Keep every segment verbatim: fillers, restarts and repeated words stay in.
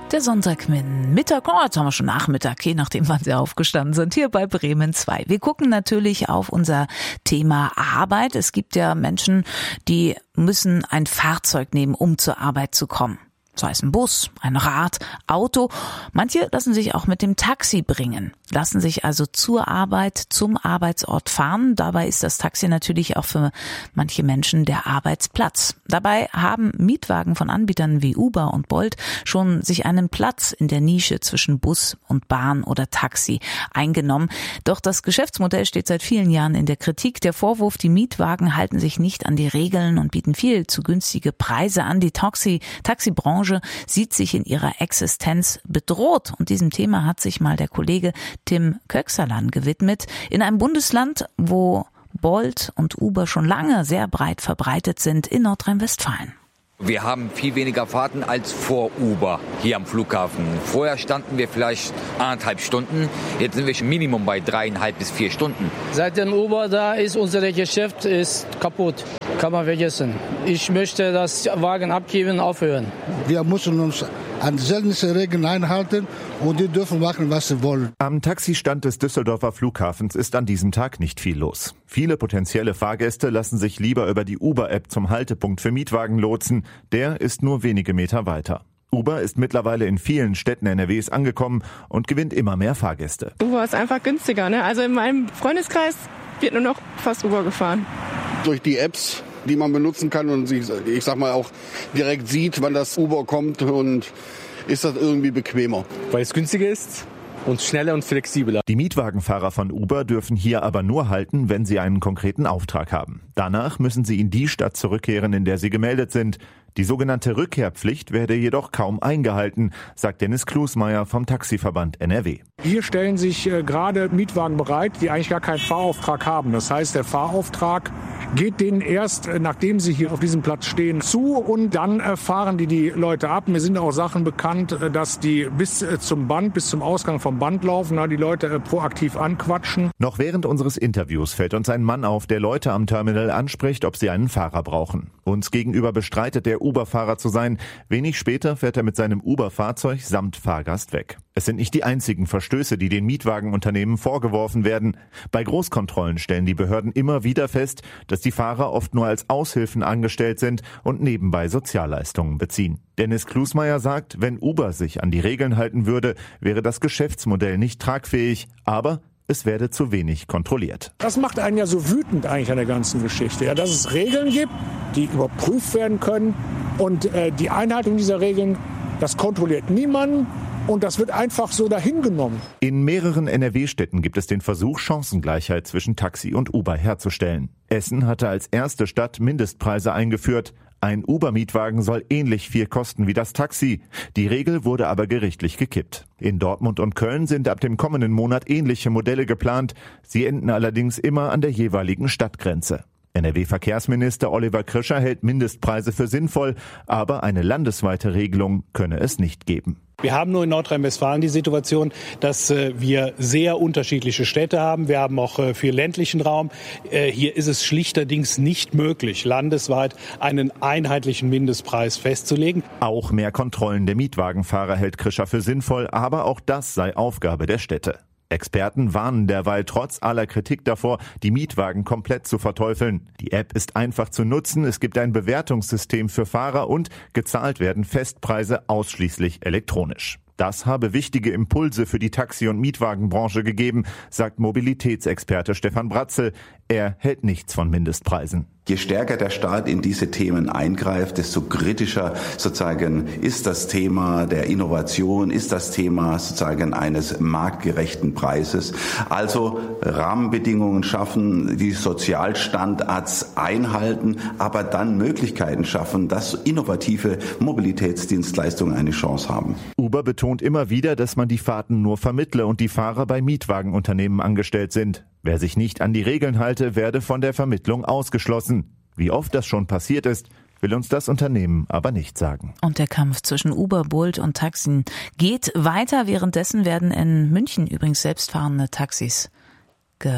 Der Sonntag mit Mittag, oh, jetzt haben wir schon Nachmittag, je nachdem, wann Sie aufgestanden sind, hier bei Bremen zwei. Wir gucken natürlich auf unser Thema Arbeit. Es gibt ja Menschen, die müssen ein Fahrzeug nehmen, um zur Arbeit zu kommen. Sei es ein Bus, ein Rad, Auto. Manche lassen sich auch mit dem Taxi bringen, lassen sich also zur Arbeit, zum Arbeitsort fahren. Dabei ist das Taxi natürlich auch für manche Menschen der Arbeitsplatz. Dabei haben Mietwagen von Anbietern wie Uber und Bolt schon sich einen Platz in der Nische zwischen Bus und Bahn oder Taxi eingenommen. Doch das Geschäftsmodell steht seit vielen Jahren in der Kritik. Der Vorwurf, die Mietwagen halten sich nicht an die Regeln und bieten viel zu günstige Preise an. Die Taxi, Taxibranche sieht sich in ihrer Existenz bedroht. Und diesem Thema hat sich mal der Kollege Tim Köxerlan gewidmet. In einem Bundesland, wo Bolt und Uber schon lange sehr breit verbreitet sind, in Nordrhein-Westfalen. Wir haben viel weniger Fahrten als vor Uber hier am Flughafen. Vorher standen wir vielleicht anderthalb Stunden, jetzt sind wir schon Minimum bei dreieinhalb bis vier Stunden. Seit dem Uber da ist, unser Geschäft ist kaputt. Kann man vergessen. Ich möchte das Wagen abgeben, aufhören. Wir müssen uns an seltenste Regeln einhalten und die dürfen machen, was sie wollen. Am Taxistand des Düsseldorfer Flughafens ist an diesem Tag nicht viel los. Viele potenzielle Fahrgäste lassen sich lieber über die Uber-App zum Haltepunkt für Mietwagen lotsen. Der ist nur wenige Meter weiter. Uber ist mittlerweile in vielen Städten N R Ws angekommen und gewinnt immer mehr Fahrgäste. Uber ist einfach günstiger, ne? Also in meinem Freundeskreis wird nur noch fast Uber gefahren. Durch die Apps, die man benutzen kann und sich, ich sag mal, auch direkt sieht, wann das Uber kommt, und ist das irgendwie bequemer. Weil es günstiger ist und schneller und flexibler. Die Mietwagenfahrer von Uber dürfen hier aber nur halten, wenn sie einen konkreten Auftrag haben. Danach müssen sie in die Stadt zurückkehren, in der sie gemeldet sind. Die sogenannte Rückkehrpflicht werde jedoch kaum eingehalten, sagt Dennis Klusmeier vom Taxiverband N R W. Hier stellen sich äh, gerade Mietwagen bereit, die eigentlich gar keinen Fahrauftrag haben. Das heißt, der Fahrauftrag geht denen erst, äh, nachdem sie hier auf diesem Platz stehen, zu, und dann äh, fahren die die Leute ab. Mir sind auch Sachen bekannt, äh, dass die bis äh, zum Band, bis zum Ausgang vom Band laufen, na, die Leute äh, proaktiv anquatschen. Noch während unseres Interviews fällt uns ein Mann auf, der Leute am Terminal anspricht, ob sie einen Fahrer brauchen. Uns gegenüber bestreitet der Uber-Fahrer zu sein. Wenig später fährt er mit seinem Uber-Fahrzeug samt Fahrgast weg. Es sind nicht die einzigen Verstöße, die den Mietwagenunternehmen vorgeworfen werden. Bei Großkontrollen stellen die Behörden immer wieder fest, dass die Fahrer oft nur als Aushilfen angestellt sind und nebenbei Sozialleistungen beziehen. Dennis Klusmeier sagt, wenn Uber sich an die Regeln halten würde, wäre das Geschäftsmodell nicht tragfähig, aber es werde zu wenig kontrolliert. Das macht einen ja so wütend eigentlich an der ganzen Geschichte, ja, dass es Regeln gibt, die überprüft werden können, und äh, die Einhaltung dieser Regeln, das kontrolliert niemanden. Und das wird einfach so dahingenommen. In mehreren N R W-Städten gibt es den Versuch, Chancengleichheit zwischen Taxi und Uber herzustellen. Essen hatte als erste Stadt Mindestpreise eingeführt. Ein Uber-Mietwagen soll ähnlich viel kosten wie das Taxi. Die Regel wurde aber gerichtlich gekippt. In Dortmund und Köln sind ab dem kommenden Monat ähnliche Modelle geplant. Sie enden allerdings immer an der jeweiligen Stadtgrenze. N R W-Verkehrsminister Oliver Krischer hält Mindestpreise für sinnvoll, aber eine landesweite Regelung könne es nicht geben. Wir haben nur in Nordrhein-Westfalen die Situation, dass äh, wir sehr unterschiedliche Städte haben. Wir haben auch äh, viel ländlichen Raum. Äh, hier ist es schlichterdings nicht möglich, landesweit einen einheitlichen Mindestpreis festzulegen. Auch mehr Kontrollen der Mietwagenfahrer hält Krischer für sinnvoll, aber auch das sei Aufgabe der Städte. Experten warnen derweil trotz aller Kritik davor, die Mietwagen komplett zu verteufeln. Die App ist einfach zu nutzen, es gibt ein Bewertungssystem für Fahrer und gezahlt werden Festpreise ausschließlich elektronisch. Das habe wichtige Impulse für die Taxi- und Mietwagenbranche gegeben, sagt Mobilitätsexperte Stefan Bratzel. Er hält nichts von Mindestpreisen. Je stärker der Staat in diese Themen eingreift, desto kritischer sozusagen ist das Thema der Innovation, ist das Thema sozusagen eines marktgerechten Preises. Also Rahmenbedingungen schaffen, die Sozialstandards einhalten, aber dann Möglichkeiten schaffen, dass innovative Mobilitätsdienstleistungen eine Chance haben. Uber betont immer wieder, dass man die Fahrten nur vermittle und die Fahrer bei Mietwagenunternehmen angestellt sind. Wer sich nicht an die Regeln halte, werde von der Vermittlung ausgeschlossen. Wie oft das schon passiert ist, will uns das Unternehmen aber nicht sagen. Und der Kampf zwischen Uber, Bolt und Taxen geht weiter. Währenddessen werden in München übrigens selbstfahrende Taxis ge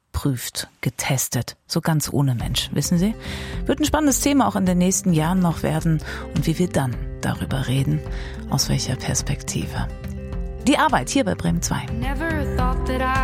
geprüft, getestet, so ganz ohne Mensch, wissen Sie? Wird ein spannendes Thema auch in den nächsten Jahren noch werden und wie wir dann darüber reden, aus welcher Perspektive. Die Arbeit hier bei Bremen zwei. Never thought that